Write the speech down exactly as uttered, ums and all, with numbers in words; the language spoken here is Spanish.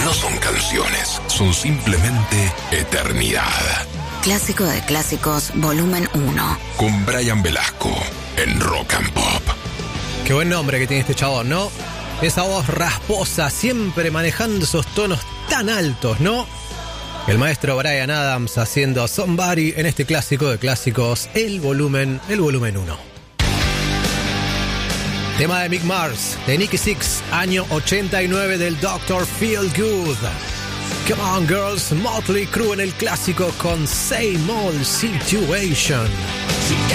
no son canciones, son simplemente eternidad. Clásico de clásicos, volumen uno. Con Brian Velasco en Rock and Pop. Qué buen nombre que tiene este chabón, ¿no? Esa voz rasposa, siempre manejando esos tonos tan altos, ¿no? El maestro Bryan Adams haciendo Somebody en este clásico de clásicos, el volumen, el volumen uno. Tema de Mick Mars, de Nicky Six, año ochenta y nueve del doctor Feelgood. Come on girls, Motley Crue en el clásico con Same Old Situation.